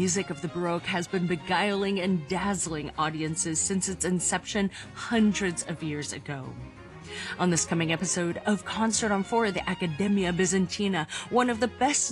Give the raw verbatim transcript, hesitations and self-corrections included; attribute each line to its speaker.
Speaker 1: music of the Baroque has been beguiling and dazzling audiences since its inception hundreds of years ago. On this coming episode of Concert on Four, the Accademia Bizantina, one of the best